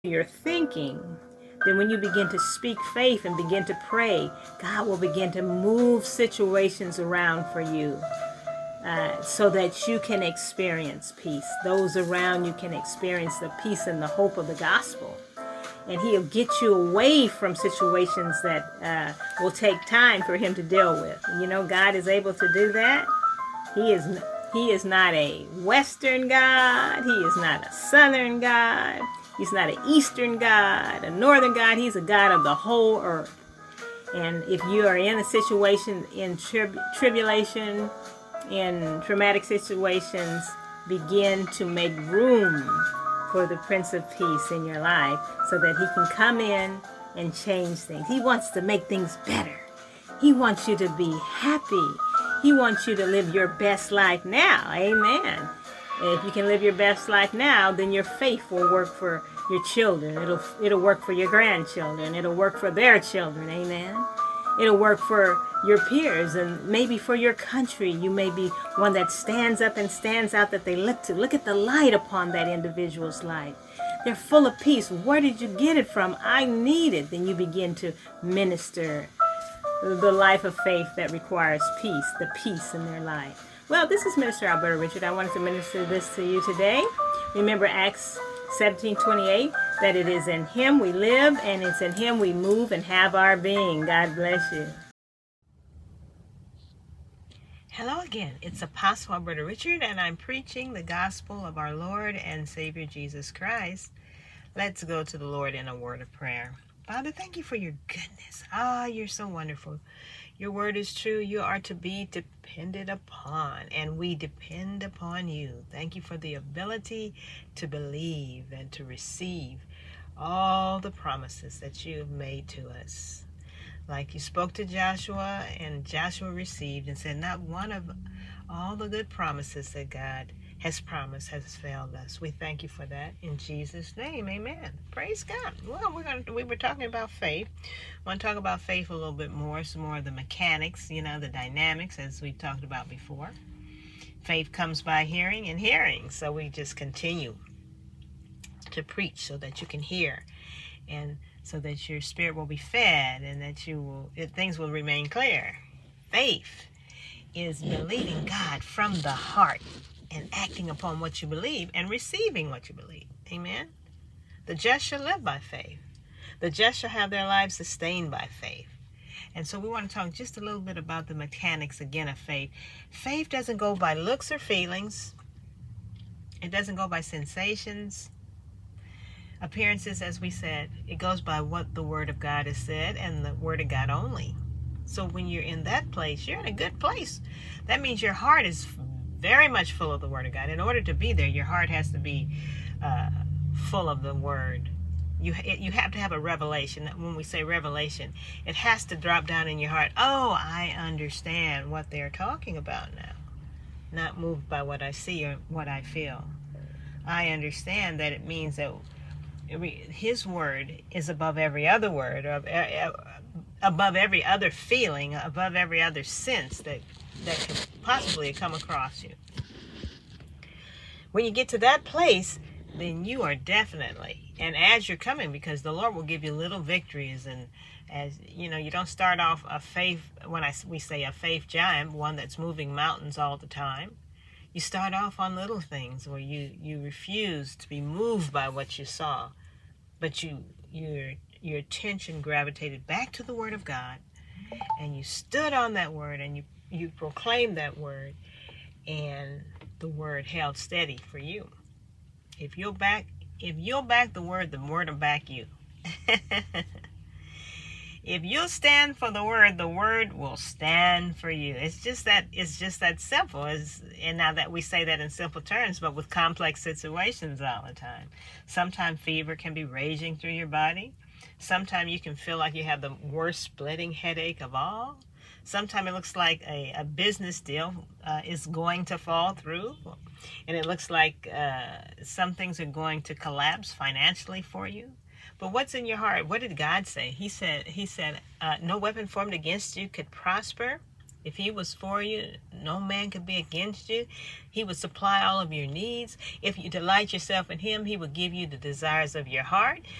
you're thinking, then when you begin to speak faith and begin to pray, God will begin to move situations around for you so that you can experience peace. Those around you can experience the peace and the hope of the gospel. And he'll get you away from situations that will take time for him to deal with. You know, God is able to do that. He is not a Western God. He is not a Southern God. He's not an Eastern God, a Northern God. He's a God of the whole earth. And if you are in a situation in tribulation, in traumatic situations, begin to make room for the Prince of Peace in your life so that he can come in and change things. He wants to make things better. He wants you to be happy. He wants you to live your best life now. Amen. If you can live your best life now, then your faith will work for your children. It'll work for your grandchildren. It'll work for their children. Amen. It'll work for your peers and maybe for your country. You may be one that stands up and stands out that they look to. Look at the light upon that individual's life. They're full of peace. Where did you get it from? I need it. Then you begin to minister the life of faith that requires peace, the peace in their life. Well, this is Minister Alberta Richard. I wanted to minister this to you today. Remember Acts 17:28, that it is in him we live and it's in him we move and have our being. God bless you. Hello again. It's Apostle Alberta Richard, and I'm preaching the gospel of our Lord and Savior Jesus Christ. Let's go to the Lord in a word of prayer. Father, thank you for your goodness. You're so wonderful. Your word is true. You are to be depended upon, and we depend upon you. Thank you for the ability to believe and to receive all the promises that you have made to us. Like you spoke to Joshua, and Joshua received and said, not one of all the good promises that God has promised has failed us. We thank you for that in Jesus' name. Amen. Praise God. Well, we were talking about faith. I want to talk about faith a little bit more. Some more of the mechanics, the dynamics, as we talked about before. Faith comes by hearing, and hearing. So we just continue to preach so that you can hear, and so that your spirit will be fed, and that things will remain clear. Faith is believing God from the heart and acting upon what you believe and receiving what you believe. Amen. The just shall live by faith. The just shall have their lives sustained by faith. And so we want to talk just a little bit about the mechanics again of faith. Faith doesn't go by looks or feelings. It doesn't go by sensations, appearances, as we said. It goes by what the Word of God has said, and the Word of God only. So when you're in that place, you're in a good place. That means your heart is very much full of the Word of God. In order to be there, your heart has to be full of the Word. You have to have a revelation. When we say revelation, it has to drop down in your heart. Oh, I understand what they're talking about now. Not moved by what I see or what I feel. I understand that it means that His Word is above every other word, or above every other feeling, above every other sense that could possibly come across you. When you get to that place, then you are definitely, and as you're coming, because the Lord will give you little victories, and as you don't start off a faith, we say a faith giant, one that's moving mountains all the time. You start off on little things where you refuse to be moved by what you saw, but your attention gravitated back to the Word of God, and you stood on that Word, and you proclaimed that Word, and the Word held steady for you. If you'll back the Word will back you. If you'll stand for the Word will stand for you. It's just that simple. And now that we say that in simple terms, but with complex situations all the time. Sometimes fever can be raging through your body. Sometimes you can feel like you have the worst splitting headache of all. Sometimes it looks like a business deal is going to fall through. And it looks like some things are going to collapse financially for you. But what's in your heart? What did God say? He said, no weapon formed against you could prosper. If he was for you, no man could be against you. He would supply all of your needs. If you delight yourself in him, he will give you the desires of your heart.